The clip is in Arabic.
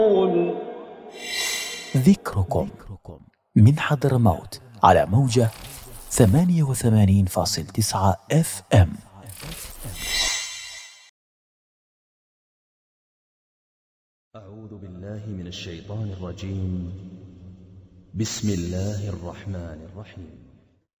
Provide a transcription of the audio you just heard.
ذكركم من حضرموت على موجة 88.9 FM. أعوذ بالله من الشيطان الرجيم. بسم الله الرحمن الرحيم.